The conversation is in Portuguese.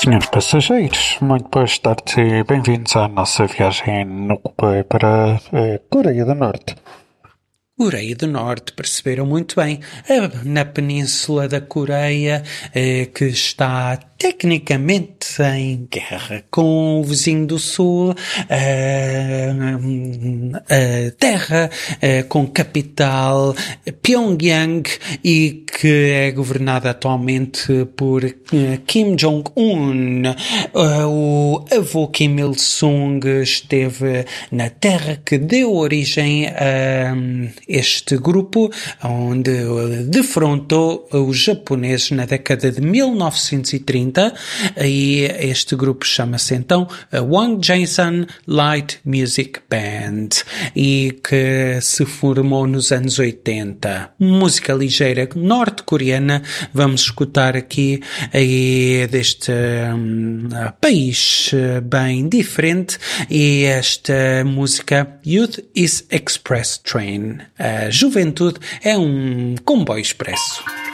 Senhores passageiros, muito boas tardes e bem-vindos à nossa viagem no comboio para a Coreia do Norte. Coreia do Norte, perceberam muito bem, na Península da Coreia, que está tecnicamente em guerra com o vizinho do Sul, a terra com capital Pyongyang e que é governada atualmente por Kim Jong-un. O avô Kim Il-sung esteve na terra que deu origem a este grupo, onde defrontou os japoneses na década de 1930, e este grupo chama-se então a Wang Jason Light Music Band, e que se formou nos anos 80. Música ligeira norte-coreana, vamos escutar aqui deste país bem diferente, e esta música Youth is Express Train. A juventude é um comboio expresso.